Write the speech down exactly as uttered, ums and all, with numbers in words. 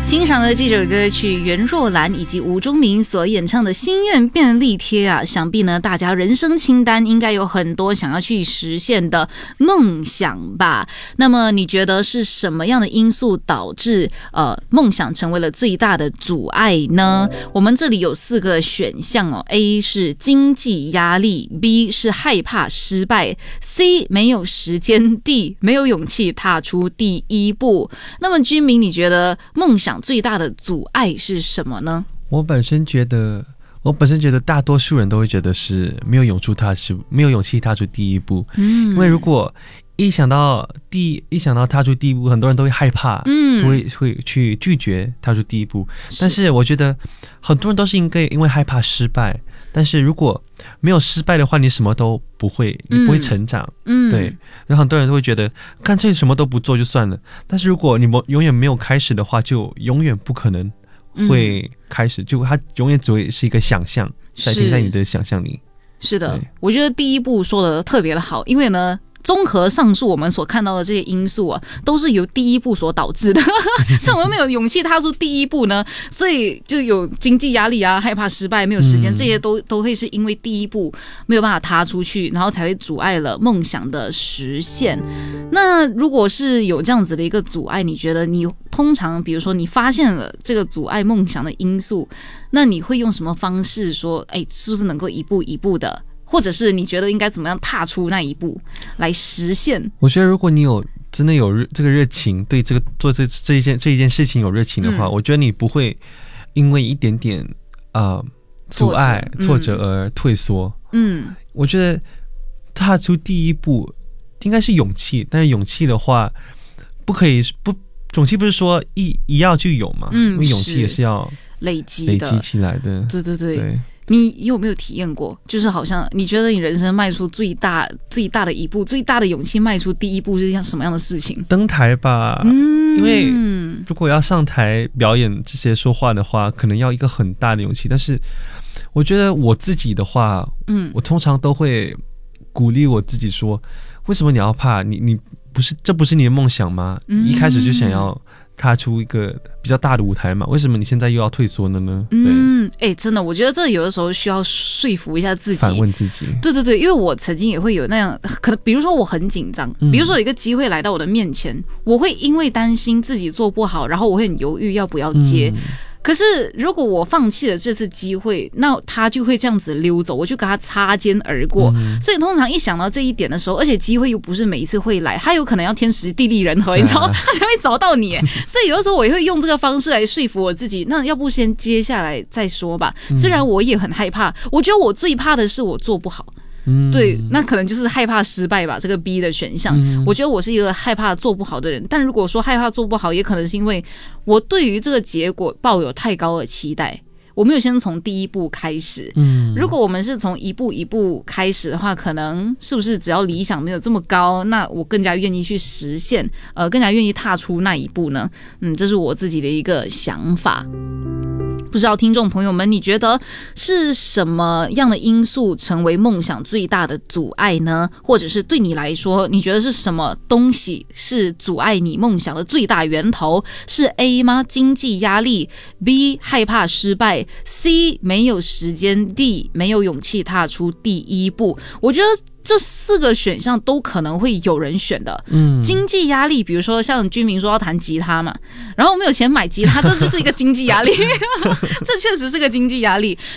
欣赏的这首歌曲袁若兰以及吴宗明所演唱的心愿便利贴啊，想必呢大家人生清单应该有很多想要去实现的梦想吧。那么你觉得是什么样的因素导致呃梦想成为了最大的阻碍呢？我们这里有四个选项哦 ，A 是经济压力 ，B 是害怕失败 ，C 没有时间 ，D 没有勇气踏出第一步。那么居民，你觉得梦想最大的阻碍是什么呢？ 我本身觉得，我本身觉得大多数人都会觉得是没有勇气踏出，没有勇气踏出第一步。嗯，因为如果一想到第一想到踏出第一步，很多人都会害怕，嗯，都会会去拒绝踏出第一步。但是我觉得很多人都是应该因为害怕失败。但是如果没有失败的话，你什么都不会，你不会成长。嗯，对。然后很多人都会觉得，干脆什么都不做就算了。但是如果你永远没有开始的话，就永远不可能会开始，嗯、就它永远只会是一个想象，在停在你的想象里。 是的，我觉得第一步说的特别的好，因为呢。综合上述我们所看到的这些因素啊，都是由第一步所导致的。像我们没有勇气踏出第一步呢，所以就有经济压力啊，害怕失败，没有时间，嗯、这些都都会是因为第一步没有办法踏出去，然后才会阻碍了梦想的实现。那如果是有这样子的一个阻碍，你觉得你通常，比如说你发现了这个阻碍梦想的因素，那你会用什么方式说，哎，是不是能够一步一步的？或者是你觉得应该怎么样踏出那一步来实现？ 我觉得如果你有真的有这个热情，对这个做这这一件这一件事情有热情的话，嗯、我觉得你不会因为一点点呃阻碍挫折而退缩。嗯，我觉得踏出第一步应该是勇气，但是勇气的话不可以不勇气不是说一一要就有嘛，嗯，因为勇气也是要累积累积起来的。 对对 对, 对。你有没有体验过？就是好像你觉得你人生迈出最大最大的一步，最大的勇气迈出第一步是像什么样的事情？ 登台吧，嗯，因为如果要上台表演这些说话的话，可能要一个很大的勇气。但是我觉得我自己的话，嗯，我通常都会鼓励我自己说：为什么你要怕？你你不是这不是你的梦想吗？嗯、一开始就想要踏出一个比较大的舞台嘛，为什么你现在又要退缩了呢？ 嗯，哎、欸，真的，我觉得这有的时候需要说服一下自己， 反问自己。 对对对，因为我曾经也会有那样，可能比如说我很紧张，比如说有一个机会来到我的面前，嗯、我会因为担心自己做不好，然后我会很犹豫要不要接。嗯，可是如果我放弃了这次机会，那他就会这样子溜走，我就跟他擦肩而过。嗯、所以通常一想到这一点的时候，而且机会又不是每一次会来，他有可能要天时地利人和，你知道，他才会找到你。所以有的时候我也会用这个方式来说服我自己，那要不先接下来再说吧。虽然我也很害怕，我觉得我最怕的是我做不好。嗯、对，那可能就是害怕失败吧，这个 B 的选项。嗯、我觉得我是一个害怕做不好的人，但如果说害怕做不好，也可能是因为我对于这个结果抱有太高的期待，我没有先从第一步开始。嗯，如果我们是从一步一步开始的话，可能是不是只要理想没有这么高，那我更加愿意去实现，呃，更加愿意踏出那一步呢？嗯，这是我自己的一个想法。不知道听众朋友们，你觉得是什么样的因素成为梦想最大的阻碍呢？或者是对你来说，你觉得是什么东西是阻碍你梦想的最大源头？是 A 吗？经济压力 B 害怕失败 C 没有时间 D 没有勇气踏出第一步。我觉得这四个选项都可能会有人选的。嗯，经济压力，比如说像居民说要弹吉他嘛，然后没有钱买吉他，这就是一个经济压力。这确实是个经济压力。